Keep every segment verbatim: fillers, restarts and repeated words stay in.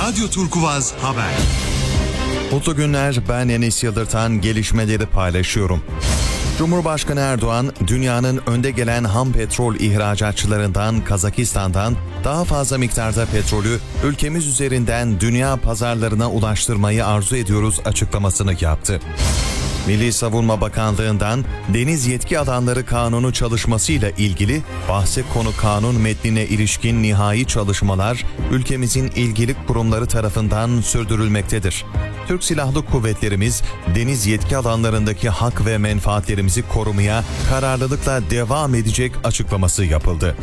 Radyo Turkuvaz Haber. Mutlu günler, ben Enis Yıldırtan, gelişmeleri paylaşıyorum. Cumhurbaşkanı Erdoğan, dünyanın önde gelen ham petrol ihracatçılarından Kazakistan'dan daha fazla miktarda petrolü ülkemiz üzerinden dünya pazarlarına ulaştırmayı arzu ediyoruz açıklamasını yaptı. Milli Savunma Bakanlığı'ndan Deniz Yetki Alanları Kanunu çalışmasıyla ilgili bahse konu kanun metnine ilişkin nihai çalışmalar ülkemizin ilgili kurumları tarafından sürdürülmektedir. Türk Silahlı Kuvvetlerimiz deniz yetki alanlarındaki hak ve menfaatlerimizi korumaya kararlılıkla devam edecek açıklaması yapıldı.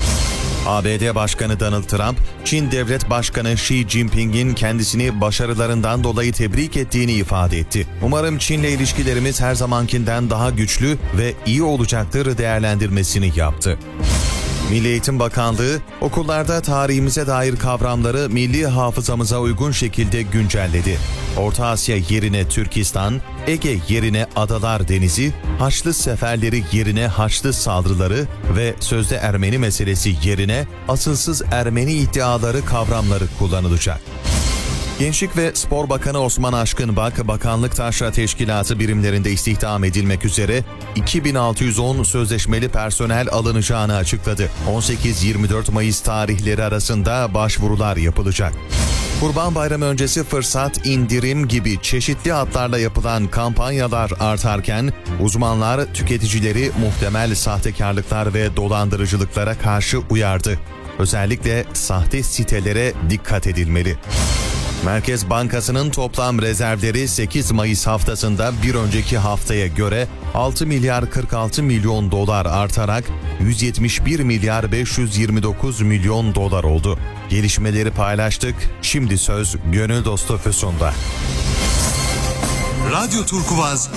A B D Başkanı Donald Trump, Çin Devlet Başkanı Xi Jinping'in kendisini başarılarından dolayı tebrik ettiğini ifade etti. Umarım Çin'le ilişkilerimiz her zamankinden daha güçlü ve iyi olacaktır değerlendirmesini yaptı. Milli Eğitim Bakanlığı, okullarda tarihimize dair kavramları milli hafızamıza uygun şekilde güncelledi. Orta Asya yerine Türkistan, Ege yerine Adalar Denizi, Haçlı seferleri yerine Haçlı saldırıları ve sözde Ermeni meselesi yerine asılsız Ermeni iddiaları kavramları kullanılacak. Gençlik ve Spor Bakanı Osman Aşkınbak, Bakanlık Taşra Teşkilatı birimlerinde istihdam edilmek üzere iki bin altı yüz on sözleşmeli personel alınacağını açıkladı. on sekiz yirmi dört Mayıs tarihleri arasında başvurular yapılacak. Kurban Bayramı öncesi fırsat, indirim gibi çeşitli adlarla yapılan kampanyalar artarken uzmanlar tüketicileri muhtemel sahtekarlıklar ve dolandırıcılıklara karşı uyardı. Özellikle sahte sitelere dikkat edilmeli. Merkez Bankası'nın toplam rezervleri sekiz Mayıs haftasında bir önceki haftaya göre altı milyar kırk altı milyon dolar artarak yüz yetmiş bir milyar beş yüz yirmi dokuz milyon dolar oldu. Gelişmeleri paylaştık. Şimdi söz gönül dostu Füsun'da. Radyo Turkuvaz